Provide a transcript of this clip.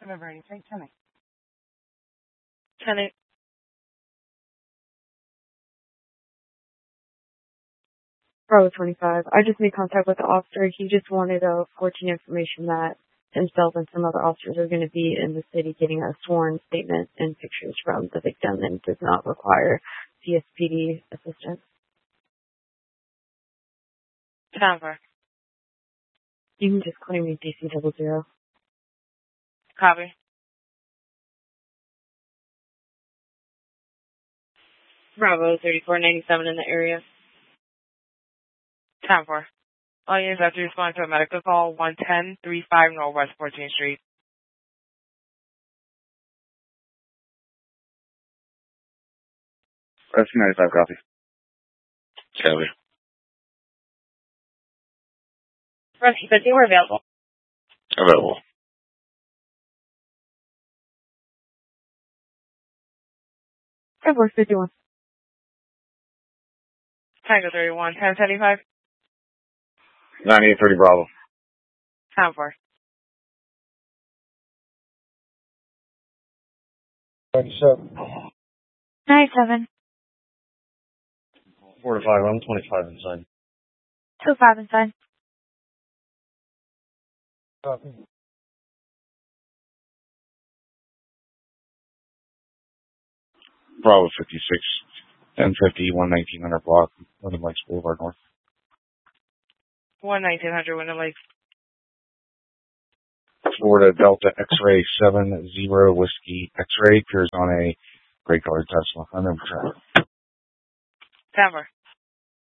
Remember anything? Tell me. Tenant. Bravo 25. I just made contact with the officer. He just wanted 14 information that himself and some other officers are going to be in the city getting a sworn statement and pictures from the victim and does not require CSPD assistance. Denver. You can just claim me DC 00. Copy. Bravo 3497 in the area. 10-4. All units have to respond to a medical call 11035 Northwest 14th Street. Rescue 95, copy. Copy. Rescue 50, we're available. Available. Bravo 51. Tango 31, 1075. 9830 Bravo. 10-4. 97. 4 to 5, I'm 25 inside. 25 inside. Copy. Bravo 56, 1050, 1900 block, Wyndham Lakes Boulevard North. 1900 Wyndham Lakes. Florida Delta X-Ray 70 Whiskey X-Ray appears on a gray colored Tesla. I'm in. 10-4.